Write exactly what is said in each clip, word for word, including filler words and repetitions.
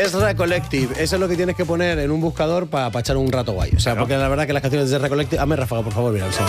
Ezra Collective, eso es lo que tienes que poner en un buscador para pa echar un rato guay. O sea, claro. Porque la verdad que las canciones de Ezra Collective... Hazme ráfaga, por favor, mira, o sea.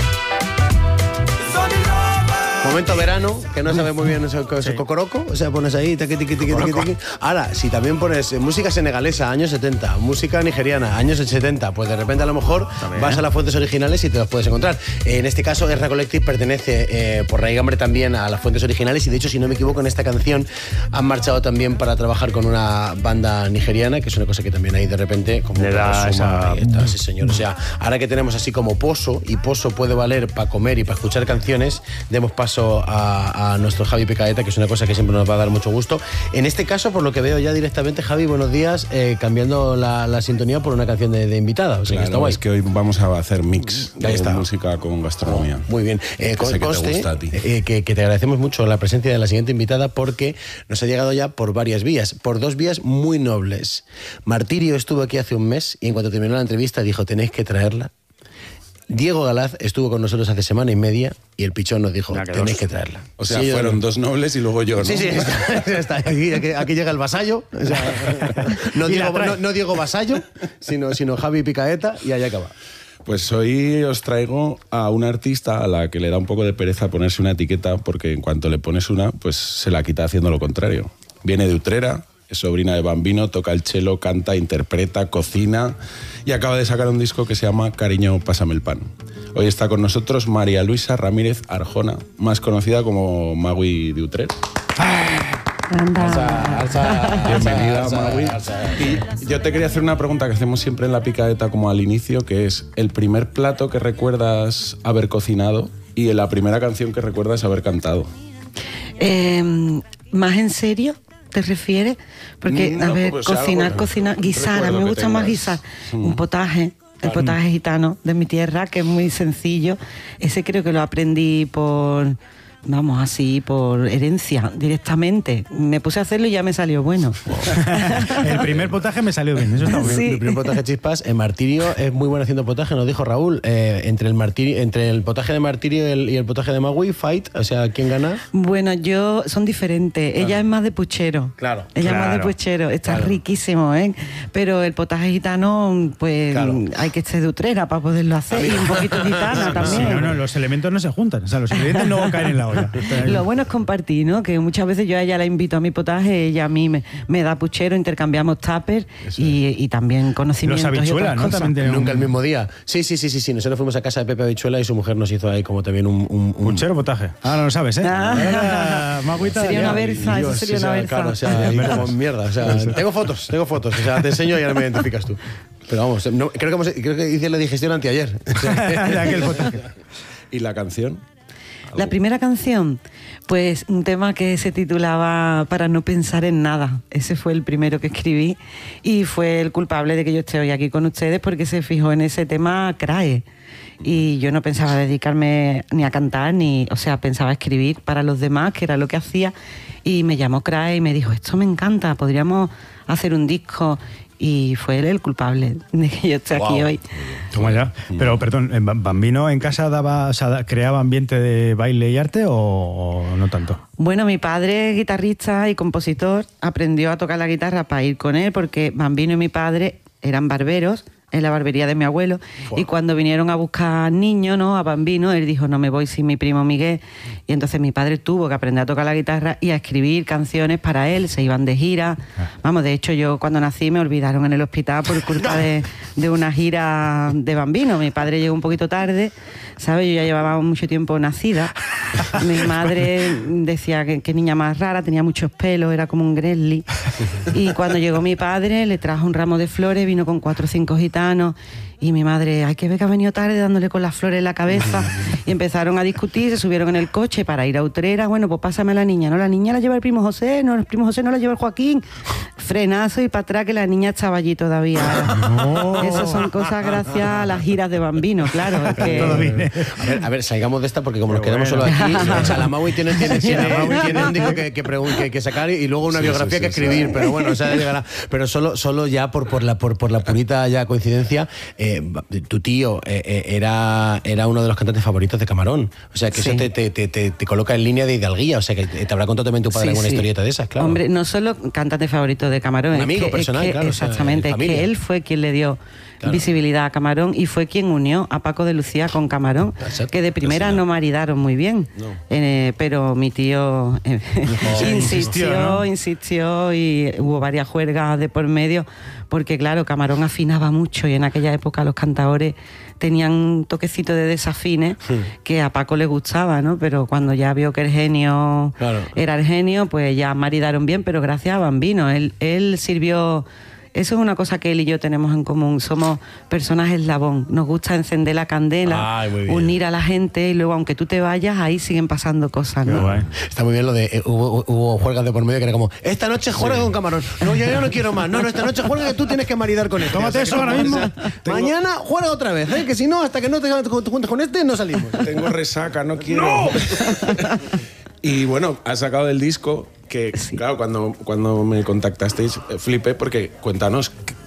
Momento verano, que no sabes muy bien ese, ese sí. cocoroco, o sea, pones ahí, tiqui, tiqui, tiqui, tiqui, tiqui. Ahora, si también pones música senegalesa, años setenta, música nigeriana, años setenta, pues de repente a lo mejor también vas a las fuentes originales y te las puedes encontrar. En este caso, Ezra Collective pertenece eh, por raigambre también a las fuentes originales y de hecho, si no me equivoco, en esta canción han marchado también para trabajar con una banda nigeriana, que es una cosa que también hay de repente como le da esa... está, sí, señor. O sea, ahora que tenemos así como pozo y pozo puede valer para comer y para escuchar canciones, demos paso A, a nuestro Javi Picaeta, que es una cosa que siempre nos va a dar mucho gusto. En este caso, por lo que veo ya directamente, Javi, buenos días, eh, cambiando la, la sintonía por una canción de, de invitada. O sea, claro, que está guay. Es que hoy vamos a hacer mix Ahí de está. música con gastronomía. Oh, muy bien. Eh, con, que conste, te gusta a ti. Eh, que, que te agradecemos mucho la presencia de la siguiente invitada porque nos ha llegado ya por varias vías, por dos vías muy nobles. Martirio estuvo aquí hace un mes y en cuanto terminó la entrevista dijo, tenéis que traerla. Diego Galaz estuvo con nosotros hace semana y media y el Pichón nos dijo, tenéis que traerla. O sea, sí, fueron yo... dos nobles y luego yo, ¿no? Sí, sí, está, está. Aquí, aquí, aquí llega el vasallo. O sea, no, Diego, no, no Diego Vasallo, sino, sino Javi Picaeta y allá acaba. Pues hoy os traigo a una artista a la que le da un poco de pereza ponerse una etiqueta porque en cuanto le pones una, pues se la quita haciendo lo contrario. Viene de Utrera, es sobrina de Bambino, toca el cello, canta, interpreta, cocina y acaba de sacar un disco que se llama Cariño, pásame el pan. Hoy está con nosotros María Luisa Ramírez Arjona, más conocida como Magui de Utrera. Alza, alza, bienvenida, alza, Magui. alza, alza. Y yo te quería hacer una pregunta que hacemos siempre en la Picaeta como al inicio, que es el primer plato que recuerdas haber cocinado y la primera canción que recuerdas haber cantado. Eh, ¿Más en serio te refieres? Porque, no, a ver, pues cocinar, algo, cocinar, guisar, a mí me gusta tengas. más guisar. Mm. Un potaje, el potaje gitano de mi tierra, que es muy sencillo. Ese creo que lo aprendí por... Vamos, así, por herencia, directamente. Me puse a hacerlo y ya me salió bueno. El primer potaje me salió bien, eso está bien. Sí. El primer potaje chispas, el Martirio es muy bueno haciendo potaje, nos dijo Raúl. Eh, entre, el martirio, entre el potaje de Martirio y el, y el potaje de Magui, fight, o sea, ¿quién gana? Bueno, yo, son diferentes. Claro. Ella es más de puchero. Claro. Ella Claro. es más de puchero. Está Claro. riquísimo, ¿eh? Pero el potaje gitano, pues Claro. hay que ser de Utrera para poderlo hacer. Y un poquito gitana Sí, también. no, no, los elementos no se juntan, o sea, los ingredientes no caen en la olla. Lo bueno es compartir, ¿no? Que muchas veces yo a ella la invito a mi potaje, ella a mí me, me da puchero, intercambiamos tuppers y, y también conocimientos. Los habichuelas, y otras ¿no? cosas. También tienen Nunca un... el mismo día. Sí, sí, sí, sí, sí. Nosotros fuimos a casa de Pepe Habichuela y su mujer nos hizo ahí como también un... un, un... ¿Puchero o potaje? Ah, no lo sabes, ¿eh? Ah. Ah, Magüita, Sería ya. una versa, eso Dios, sería o sea, una versa. claro, o sea, ahí como mierda. O sea, tengo fotos, tengo fotos. O sea, te enseño y ya no me identificas tú. Pero vamos, no, creo, que hemos, creo que hice la digestión anteayer. Ya que el potaje. ¿Y la canción? La primera canción, pues un tema que se titulaba Para no pensar en nada. Ese fue el primero que escribí y fue el culpable de que yo esté hoy aquí con ustedes porque se fijó en ese tema Crae. Y yo no pensaba dedicarme ni a cantar, ni, o sea, pensaba escribir para los demás, que era lo que hacía. Y me llamó Crae y me dijo, esto me encanta, podríamos hacer un disco. Y fue él el culpable de que yo esté aquí Wow. hoy. Toma ya. Pero, perdón, ¿Bambino en casa daba, o sea, creaba ambiente de baile y arte o, o no tanto? Bueno, mi padre, guitarrista y compositor, aprendió a tocar la guitarra para ir con él porque Bambino y mi padre eran barberos en la barbería de mi abuelo. Wow. Y cuando vinieron a buscar niños, ¿no?, a Bambino, él dijo, no me voy sin mi primo Miguel. Y entonces mi padre tuvo que aprender a tocar la guitarra y a escribir canciones para él. Se iban de gira. Ah. Vamos, de hecho, yo cuando nací me olvidaron en el hospital por culpa de, de una gira de Bambino. Mi padre llegó un poquito tarde, ¿sabes? Yo ya llevaba mucho tiempo nacida. Mi madre decía que, que niña más rara, tenía muchos pelos, era como un Grizzly. Y cuando llegó mi padre, le trajo un ramo de flores, vino con cuatro o cinco gitanos. Y mi madre, hay que ver que ha venido tarde dándole con las flores en la cabeza. Y empezaron a discutir, se subieron en el coche para ir a Utrera. Bueno, pues pásame a la niña. No, la niña la lleva el primo José, no, el primo José no la lleva el Joaquín. Frenazo y para atrás que la niña estaba allí todavía. No. Eso son cosas gracias a las giras de Bambino, claro. Es que... Todo viene. A ver, a ver, salgamos de esta porque como nos Pero quedamos bueno. solo aquí, o sea, la Maui tiene, tiene, tiene, tiene un disco que, que, pregun- que, que sacar y luego una Sí, biografía sí, que sí, escribir, sí. pero bueno, o sea, llegará. Pero solo, solo ya por, por, la, por, por la purita ya coincidencia, eh, tu tío eh, eh, era, era uno de los cantantes favoritos de Camarón. O sea, que Sí. eso te, te, te, te, te coloca en línea de hidalguía. O sea, que te habrá contado también tu padre Sí, alguna sí. historieta de esas, claro. Hombre, no solo cantante favorito de Camarón. Un es amigo que- personal, es que, claro, o sea, exactamente, es familia. que él fue quien le dio Claro. visibilidad a Camarón y fue quien unió a Paco de Lucía con Camarón, Exacto. que de primera Casi no nada. maridaron muy bien. No. Eh, pero mi tío eh, insistió, insistió, ¿no? insistió y hubo varias juergas de por medio, porque claro, Camarón afinaba mucho y en aquella época los cantadores tenían un toquecito de desafines que a Paco le gustaba, ¿no? Pero cuando ya vio que el genio Claro. era el genio, pues ya maridaron bien, pero gracias a Bambino. Él, él sirvió... Eso es una cosa que él y yo tenemos en común. Somos personas eslabón. Nos gusta encender la candela, Ay, muy bien. unir a la gente y luego, aunque tú te vayas, ahí siguen pasando cosas, Qué ¿no? guay. Está muy bien lo de eh, hubo, hubo juergas de por medio que era como esta noche juega con Camarón. No, yo ya no quiero más. No, no, esta noche juega que tú tienes que maridar con este. Tómate O sea, eso ahora que- mismo. o sea, mañana juega otra vez, ¿eh? Que si no, hasta que no te, te juntes con este, no salimos. Tengo resaca, no quiero. Y bueno, has sacado el disco que, Sí. claro, cuando, cuando me contactasteis, eh, flipé porque cuéntanos,